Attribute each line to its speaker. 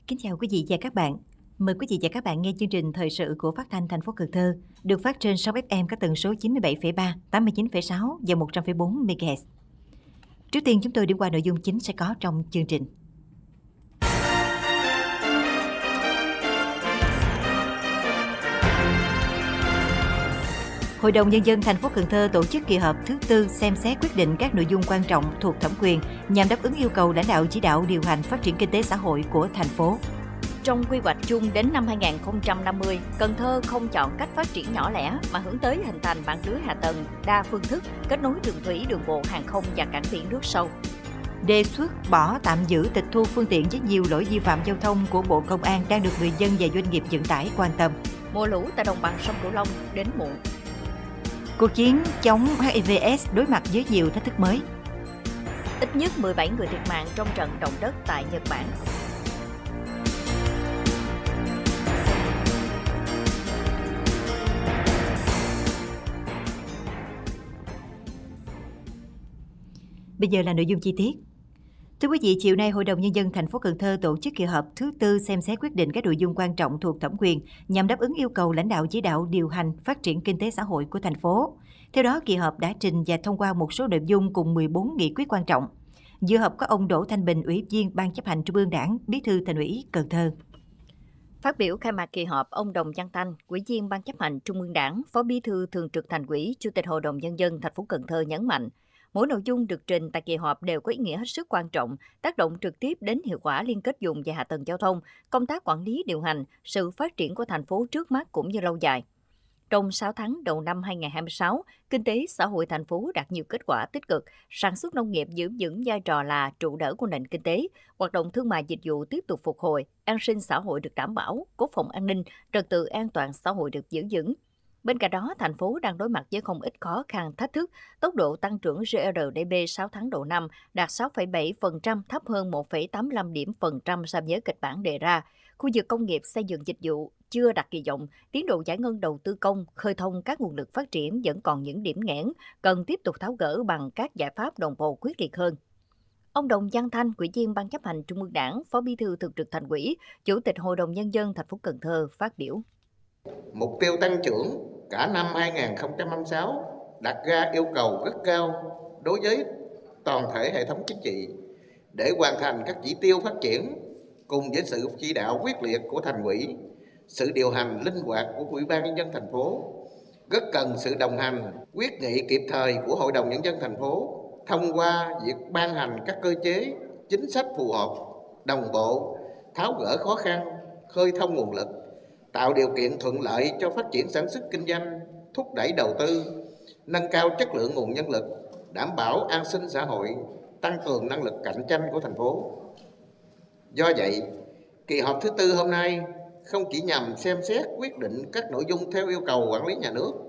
Speaker 1: Kính chào quý vị và các bạn. Mời quý vị và các bạn nghe chương trình thời sự của Phát thanh thành phố Cần Thơ, được phát trên sóng FM các tần số 97,3, 89,6 và 100,4 MHz. Trước tiên chúng tôi điểm qua nội dung chính sẽ có trong chương trình. Hội đồng Nhân dân thành phố Cần Thơ tổ chức kỳ họp thứ tư xem xét quyết định các nội dung quan trọng thuộc thẩm quyền nhằm đáp ứng yêu cầu lãnh đạo chỉ đạo điều hành phát triển kinh tế xã hội của thành phố.
Speaker 2: Trong quy hoạch chung đến năm 2050, Cần Thơ không chọn cách phát triển nhỏ lẻ mà hướng tới hình thành mạng lưới hạ tầng đa phương thức, kết nối đường thủy, đường bộ, hàng không và cảng biển nước sâu.
Speaker 1: Đề xuất bỏ tạm giữ tịch thu phương tiện với nhiều lỗi vi phạm giao thông của Bộ Công an đang được người dân và doanh nghiệp vận tải quan tâm.
Speaker 2: Mùa lũ tại đồng bằng sông Cửu Long đến muộn.
Speaker 1: Cuộc chiến chống HIV/AIDS đối mặt với nhiều thách thức mới.
Speaker 2: Ít nhất 17 người thiệt mạng trong trận động đất tại Nhật Bản.
Speaker 1: Bây giờ là nội dung chi tiết. Thưa quý vị, chiều nay Hội đồng Nhân dân thành phố Cần Thơ tổ chức kỳ họp thứ tư xem xét quyết định các nội dung quan trọng thuộc thẩm quyền nhằm đáp ứng yêu cầu lãnh đạo chỉ đạo điều hành phát triển kinh tế xã hội của thành phố. Theo đó, kỳ họp đã trình và thông qua một số nội dung cùng 14 nghị quyết quan trọng. Dự họp có ông Đỗ Thanh Bình, Ủy viên Ban Chấp hành Trung ương Đảng, Bí thư Thành ủy Cần Thơ.
Speaker 2: Phát biểu khai mạc kỳ họp, ông Đồng Văn Thanh, Ủy viên Ban Chấp hành Trung ương Đảng, Phó Bí thư Thường trực Thành ủy, Chủ tịch Hội đồng Nhân dân thành phố Cần Thơ nhấn mạnh, mỗi nội dung được trình tại kỳ họp đều có ý nghĩa hết sức quan trọng, tác động trực tiếp đến hiệu quả liên kết vùng và hạ tầng giao thông, công tác quản lý điều hành, sự phát triển của thành phố trước mắt cũng như lâu dài. Trong 6 tháng đầu năm 2026, kinh tế xã hội thành phố đạt nhiều kết quả tích cực, sản xuất nông nghiệp giữ vững vai trò là trụ đỡ của nền kinh tế, hoạt động thương mại dịch vụ tiếp tục phục hồi, an sinh xã hội được đảm bảo, quốc phòng an ninh, trật tự an toàn xã hội được giữ vững. Bên cạnh đó, thành phố đang đối mặt với không ít khó khăn, thách thức. Tốc độ tăng trưởng GRDP 6 tháng đầu năm đạt 6,7%, thấp hơn 1,85 điểm phần trăm so với kịch bản đề ra. Khu vực công nghiệp xây dựng dịch vụ chưa đạt kỳ vọng, tiến độ giải ngân đầu tư công, khơi thông các nguồn lực phát triển vẫn còn những điểm nghẽn, cần tiếp tục tháo gỡ bằng các giải pháp đồng bộ quyết liệt hơn. Ông Đồng Văn Thanh, Ủy viên Ban Chấp hành Trung ương Đảng, Phó Bí thư Thường trực Thành ủy, Chủ tịch Hội đồng Nhân dân thành phố Cần Thơ phát biểu.
Speaker 3: Mục tiêu tăng trưởng cả năm 2026 đặt ra yêu cầu rất cao đối với toàn thể hệ thống chính trị để hoàn thành các chỉ tiêu phát triển cùng với sự chỉ đạo quyết liệt của Thành ủy, sự điều hành linh hoạt của Ủy ban Nhân dân thành phố, rất cần sự đồng hành quyết nghị kịp thời của Hội đồng Nhân dân thành phố thông qua việc ban hành các cơ chế, chính sách phù hợp, đồng bộ, tháo gỡ khó khăn, khơi thông nguồn lực, tạo điều kiện thuận lợi cho phát triển sản xuất kinh doanh, thúc đẩy đầu tư, nâng cao chất lượng nguồn nhân lực, đảm bảo an sinh xã hội, tăng cường năng lực cạnh tranh của thành phố. Do vậy, kỳ họp thứ tư hôm nay không chỉ nhằm xem xét quyết định các nội dung theo yêu cầu quản lý nhà nước,